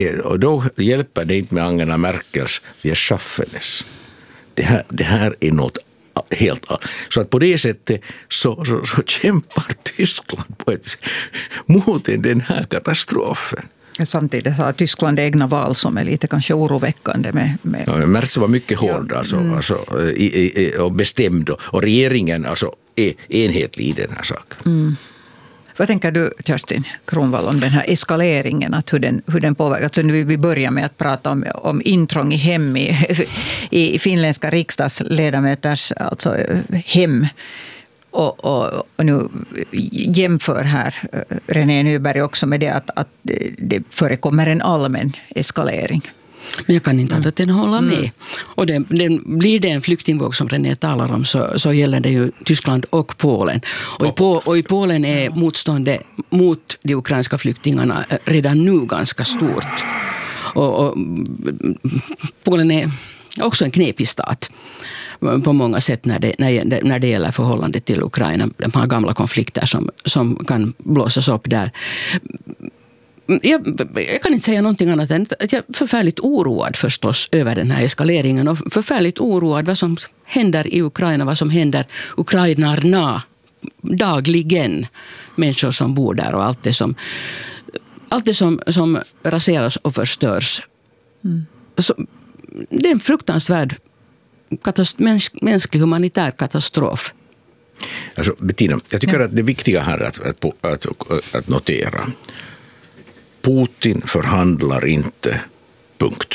Och då hjälper det inte med Angela Merkels "vi är schaffenes". Det här är något helt annat. Så att på det sättet så kämpar Tyskland på mot den här katastrofen. Samtidigt har Tyskland egna val som är lite kanske oroväckande. Ja, Merz var mycket hård och bestämd, och regeringen är enhetlig i den här saken. Mm. Vad tänker du, Kerstin Kronvall, om den här eskaleringen, att hur den påverkar? Alltså nu vi börjar med att prata om intrång i hem i finländska riksdagsledamöters alltså hem. Och nu jämför här René Nyberg också med det att det förekommer en allmän eskalering. Men jag kan inte annat än hålla med. Och blir det en flyktingvåg som René talar om, så gäller det ju Tyskland och Polen. Och i Polen är motståndet mot de ukrainska flyktingarna redan nu ganska stort. Och Polen är också en knepig stat på många sätt när det gäller förhållandet till Ukraina. De har gamla konflikter som kan blåsas upp där. Jag kan inte säga någonting annat än att jag är förfärligt oroad förstås över den här eskaleringen, och förfärligt oroad vad som händer i Ukraina, vad som händer ukrainarna dagligen, människor som bor där, och allt det som raseras och förstörs. Så, det är en fruktansvärd mänsklig humanitär katastrof. Alltså, Bettina, jag tycker att det viktiga här är att notera: Putin förhandlar inte, punkt.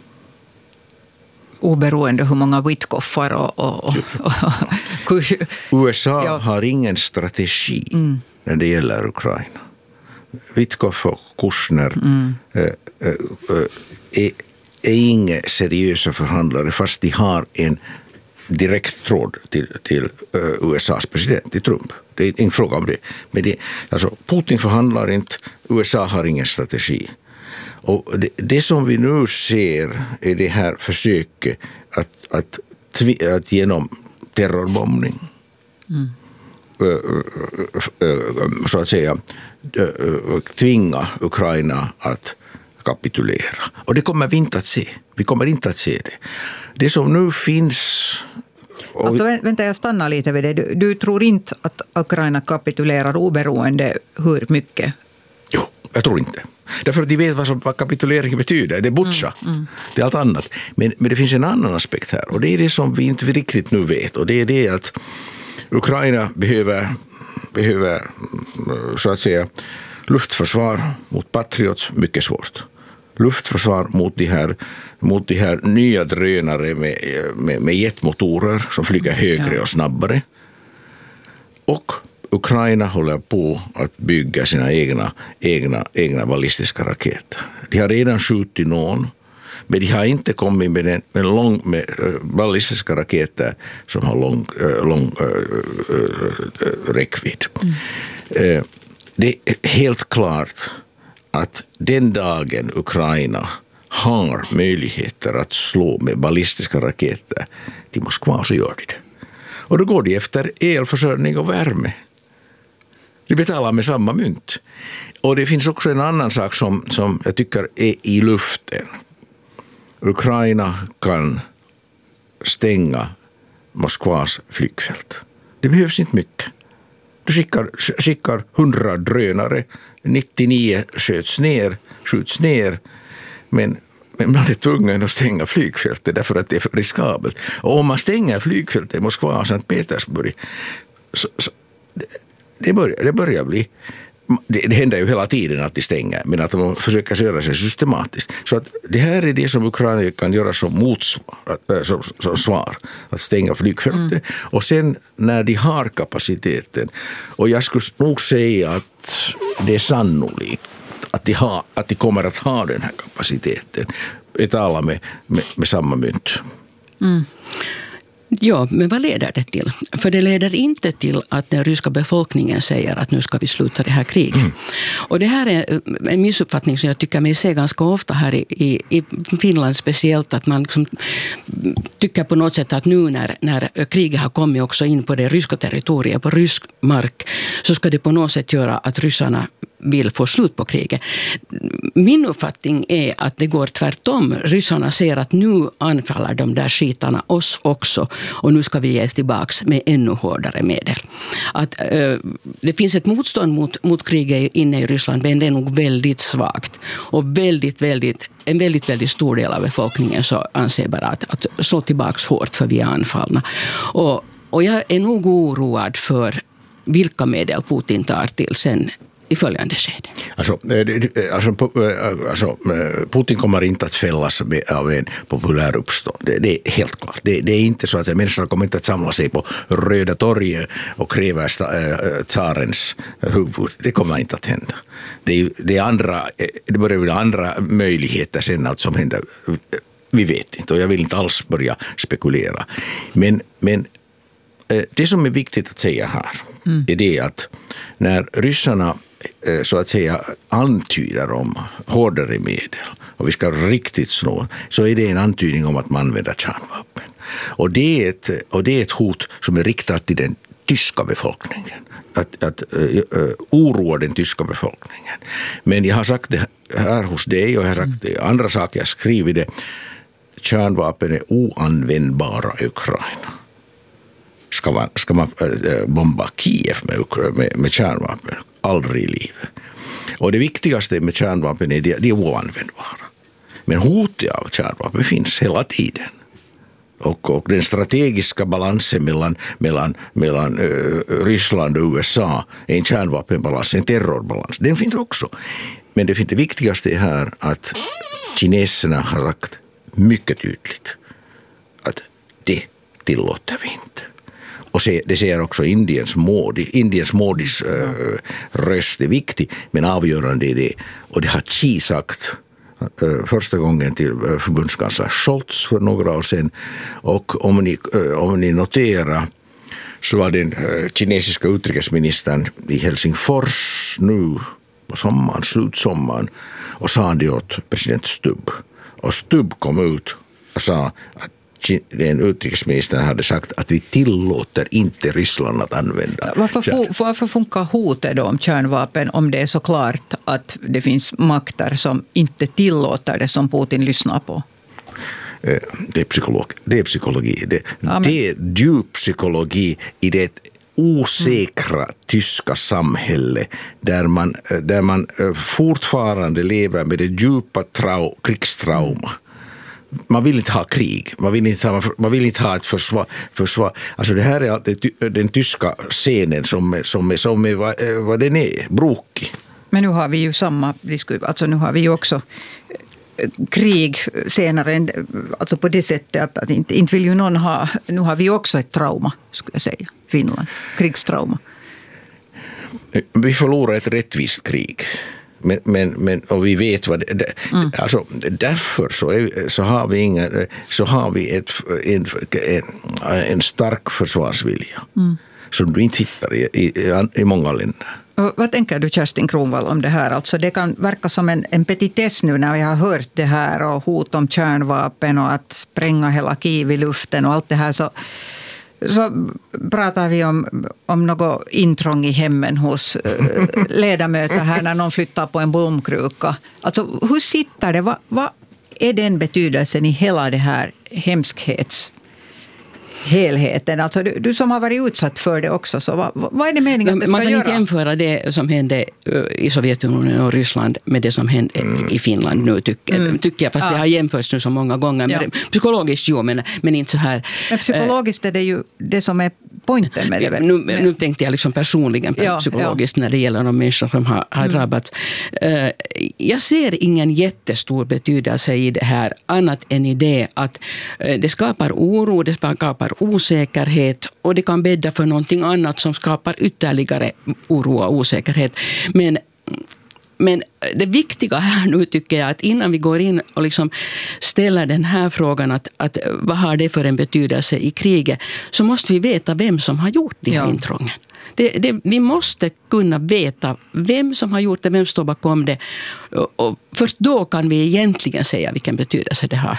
Oberoende hur många Witkoffar och USA har ingen strategi när det gäller Ukraina. Witkoff och Kushner är inga seriösa förhandlare, fast de har en direkt tråd till USAs president, till Trump. Det är ingen fråga om det. Men Putin förhandlar inte, USA har ingen strategi. Och det som vi nu ser är det här försöket att genom terrorbombning så att säga tvinga Ukraina att kapitulera. Och det kommer vi inte att se. Vi kommer inte att se det. Det som nu finns... Alltså, vänta, jag stannar lite vid det. Du tror inte att Ukraina kapitulerar oberoende hur mycket? Jo, jag tror inte. Därför att de vet vad kapitulering betyder. Det är butcha. Det är allt annat. Men det finns en annan aspekt här. Och det är det som vi inte riktigt nu vet. Och det är det att Ukraina behöver så att säga luftförsvar mot Patriots, mycket svårt. Luftförsvar mot de här nya drönare med jetmotorer som flyger högre och snabbare. Och Ukraina håller på att bygga sina egna ballistiska raketer. De har redan skjutit någon, men de har inte kommit med ballistiska raketer som har lång räckvidd. Det är helt klart att den dagen Ukraina har möjligheter att slå med ballistiska raketer till Moskva, så gör de det. Och då går de efter elförsörjning och värme. De betalar med samma mynt. Och det finns också en annan sak som jag tycker är i luften. Ukraina kan stänga Moskvas flygfält. Det behövs inte mycket. Du skickar 100 drönare, 99 skjuts ner, men man är tvungen att stänga flygfältet därför att det är för riskabelt. Och om man stänger flygfältet i Moskva och Sankt Petersburg, så det börjar bli... Det händer ju hela tiden att de stänger, men att de försöker göra sig systematiskt. Så att det här är det som Ukraina kan göra som motsvar, som svar, att stänga flygfältet. Och sen när de har kapaciteten, och jag skulle nog säga att det är sannolikt att de kommer att ha den här kapaciteten, betala med samma mynt. Ja, men vad leder det till? För det leder inte till att den ryska befolkningen säger att nu ska vi sluta det här kriget. Och det här är en missuppfattning som jag tycker mig se ganska ofta här i Finland speciellt, att man liksom tycker på något sätt att nu när kriget har kommit också in på det ryska territoriet, på rysk mark, så ska det på något sätt göra att ryssarna vill få slut på kriget. Min uppfattning är att det går tvärtom. Ryssarna ser att nu anfaller de där skitarna oss också och nu ska vi ge tillbaka med ännu hårdare medel. Att det finns ett motstånd mot kriget inne i Ryssland, men det är nog väldigt svagt och en väldigt stor del av befolkningen så anser bara att slå tillbaka hårt för vi är anfallna. Och jag är nog oroad för vilka medel Putin tar till sen i följande skede. Alltså, Putin kommer inte att fällas av en populär uppstånd. Det är helt klart. Det är inte så att människorna kommer inte att samla sig på Röda torget och kräva tsarens huvud. Det kommer inte att hända. Det börjar bli andra möjligheter sen att som händer. Vi vet inte och jag vill inte alls börja spekulera. Men det som är viktigt att säga här är det att när ryssarna så att säga antyder om hårdare medel och vi ska riktigt slå, så är det en antydning om att man använder kärnvapen. Och det är ett hot som är riktat till den tyska befolkningen. Att oroa den tyska befolkningen. Men jag har sagt det här hos dig och jag har sagt det andra saker, jag skrivit det. Kärnvapen är oanvändbara i Ukraina. Ska man bomba Kiev med kärnvapen? Aldrig i livet. Och det viktigaste med kärnvapen är det är oanvändbara. Men hotet av kärnvapen finns hela tiden. Och den strategiska balansen mellan Ryssland och USA är en kärnvapenbalans, en terrorbalans. Den finns också. Men det viktigaste är här att kineserna har sagt mycket tydligt att det tillåter vi inte. Och det säger också Indiens Modis röst är viktig, men avgörande är det. Och det har Xi sagt första gången till förbundskansler Scholz för några år sedan. Och om ni noterar så var den kinesiska utrikesministern i Helsingfors nu på slutsommaren och sa det åt president Stubb. Och Stubb kom ut och sa att den utrikesministern hade sagt att vi tillåter inte Ryssland att använda. Varför funkar hotet då om kärnvapen om det är så klart att det finns makter som inte tillåter det som Putin lyssnar på? Det är psykologi. Det är djup psykologi i det osäkra tyska samhälle där man fortfarande lever med det djupa krigstrauma. Man vill inte ha krig. Man vill inte ha ett försvar. Alltså det här är den tyska scenen som är vad den är, brokig. Men nu har vi ju alltså nu har vi ju också krig senare, alltså på det sättet att inte vill ju någon ha, nu har vi också ett trauma, skulle jag säga, Finland, krigstrauma. Vi förlorar ett rättvist krig. Men och vi vet vad det alltså därför så har vi en stark försvarsvilja som du inte hittar i många länder. Vad tänker du, Kerstin Kronvall, om det här? Alltså det kan verka som en petitess nu när vi har hört det här och hot om kärnvapen och att spränga hela Kiev i luften och allt det här, så pratar vi om något intrång i hemmen hos ledamöter här när någon flyttar på en blomkruka. Alltså hur sitter det? Vad är den betydelsen i hela det här hemskhetshelheten? Alltså du som har varit utsatt för det också, så vad är det meningen att det ska göra? Man kan inte jämföra det som hände i Sovjetunionen och Ryssland med det som hände i Finland nu, tycker jag. Fast det har jämförts nu så många gånger. Ja. Psykologiskt men inte så här. Men psykologiskt är det ju det som är poängen med det. Nu tänkte jag liksom personligen psykologiskt när det gäller de människor som har drabbats. Jag ser ingen jättestor betydelse i det här annat än i det att det skapar oro, det skapar osäkerhet och det kan bädda för någonting annat som skapar ytterligare oro och osäkerhet. Men det viktiga här nu tycker jag att innan vi går in och liksom ställer den här frågan att vad har det för en betydelse i kriget, så måste vi veta vem som har gjort det här intrången. Vi måste kunna veta vem som har gjort det, vem står bakom det, och först då kan vi egentligen säga vilken betydelse det har.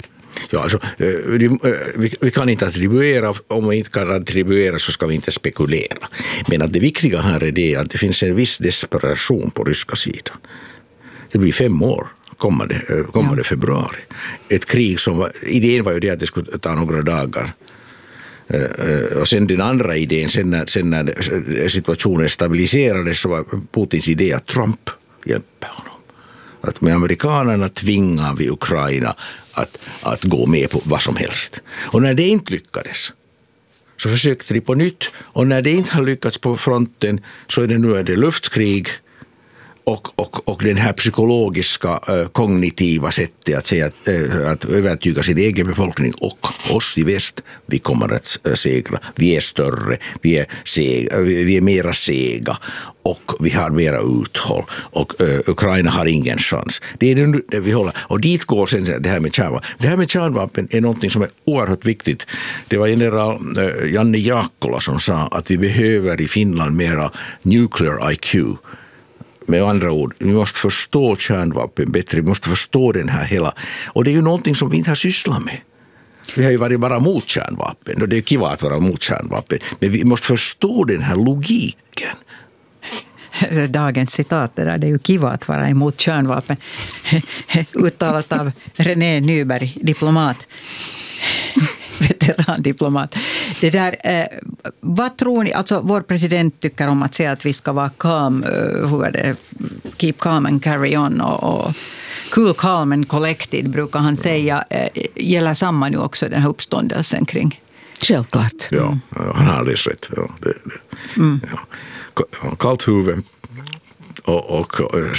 Ja, alltså, vi kan inte attribuera, om vi inte kan attribuera så ska vi inte spekulera. Men att det viktiga här är det att det finns en viss desperation på ryska sidan. Det blir 5 år kommande februari. Ett krig som idén var ju det att det skulle ta några dagar. Och sen den andra idén, sen när situationen stabiliserades, så var Putins idé att Trump hjälper honom. Att med amerikanerna tvingar vi Ukraina att gå med på vad som helst. Och när det inte lyckades så försökte de på nytt. Och när det inte har lyckats på fronten så är det luftkrig och den här psykologiska kognitiva sättet att säga att övertyga sin egen befolkning och oss i väst, vi kommer att segra, vi är större, vi är mera sega och vi har mera uthåll och Ukraina har ingen chans. Det är det vi håller. Och dit går sen det här med kärnvapen. Det här med kärnvapen är någonting som är oerhört viktigt. Det var general Janne Jaakkola som sa att vi behöver i Finland mera nuclear IQ. Med andra ord, vi måste förstå kärnvapen bättre, vi måste förstå den här hela. Och det är ju någonting som vi inte har sysslat med. Vi har ju varit bara mot kärnvapen och det är kiva att vara mot kärnvapen. Men vi måste förstå den här logiken. Dagens citat det är ju kiva att vara emot kärnvapen. Uttalat av René Nyberg, diplomat. Veterandiplomat. Det där, vad tror ni, alltså vår president tycker om att säga att vi ska vara calm, keep calm and carry on och cool, calm and collected brukar han säga. Gäller samma nu också den här uppståndelsen kring? Självklart. Ja, han har alldeles rätt. Ja, ja. Kallt huvud och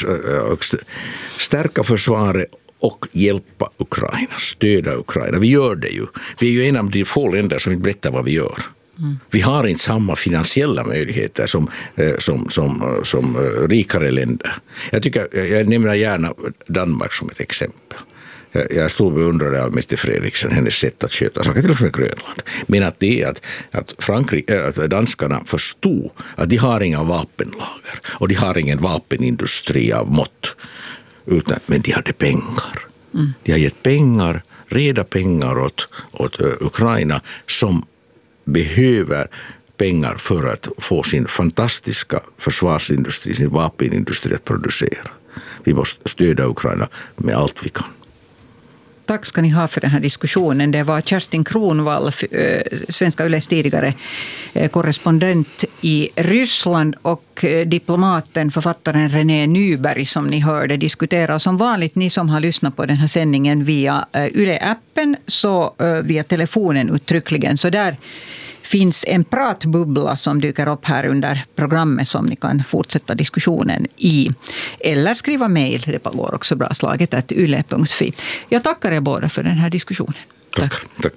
stärka försvaret och hjälpa Ukraina, stödja Ukraina. Vi gör det ju. Vi är ju en av de få länder som inte berättar vad vi gör. Vi har inte samma finansiella möjligheter som rikare länder. Jag nämner gärna Danmark som ett exempel. Jag stod beundrade av Mette Fredriksen, hennes sätt att köta saker, till och med Grönland. Men att det är att danskarna förstod att de har inga vapenlager och de har ingen vapenindustri av mått. Men de hade pengar. De har gett pengar, reda pengar åt Ukraina som behöver pengar för att få sin fantastiska försvarsindustri, sin vapenindustri att producera. Vi måste stödja Ukraina med allt vi kan. Tack ska ni ha för den här diskussionen. Det var Kerstin Kronvall, Svenska Yles tidigare korrespondent i Ryssland, och diplomaten, författaren René Nyberg som ni hörde diskutera. Som vanligt, ni som har lyssnat på den här sändningen via Yle-appen, så via telefonen uttryckligen, så där finns en pratbubbla som dyker upp här under programmet som ni kan fortsätta diskussionen i. Eller skriva mejl, det går också bra, slaget yle.fi. Jag tackar er båda för den här diskussionen. Tack.